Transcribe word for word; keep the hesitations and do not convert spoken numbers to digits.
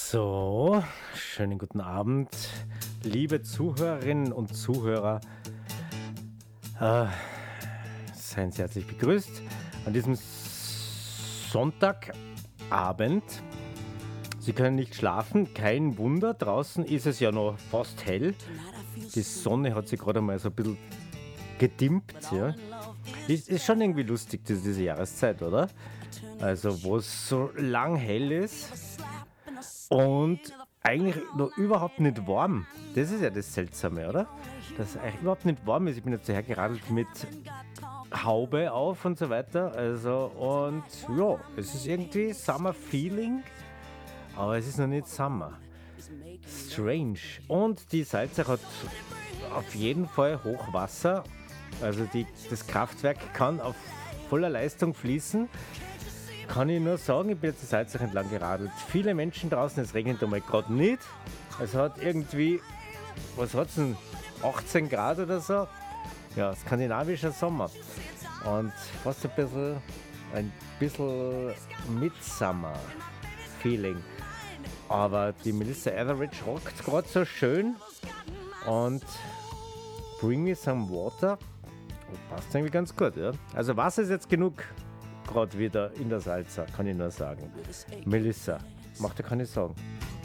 So, schönen guten Abend, liebe Zuhörerinnen und Zuhörer. Äh, seien Sie herzlich begrüßt an diesem Sonntagabend. Sie können nicht schlafen, kein Wunder, draußen ist es ja noch fast hell. Die Sonne hat sich gerade mal so ein bisschen gedimmt. Ja. Ist, ist schon irgendwie lustig, diese, diese Jahreszeit, oder? Also, wo es so lang hell ist und eigentlich noch überhaupt nicht warm. Das ist ja das Seltsame, oder? Dass es eigentlich überhaupt nicht warm ist. Ich bin jetzt hergeradelt mit Haube auf und so weiter. Also, und ja, es ist irgendwie Summer Feeling, aber es ist noch nicht Summer. Strange. Und die Salzach hat auf jeden Fall Hochwasser. Also die, das Kraftwerk kann auf voller Leistung fließen. Kann ich nur sagen, ich bin jetzt die Salzach entlang geradelt. Viele Menschen draußen, es regnet einmal gerade nicht. Es hat irgendwie, was hat es denn, achtzehn Grad oder so. Ja, skandinavischer Sommer. Und fast ein bisschen, ein bisschen Midsummer-Feeling. Aber die Melissa Etheridge rockt gerade so schön. Und Bring Me Some Water passt irgendwie ganz gut, ja. Also Wasser ist jetzt genug gerade wieder in der Salsa, kann ich nur sagen. Melissa, macht dir keine Sorgen.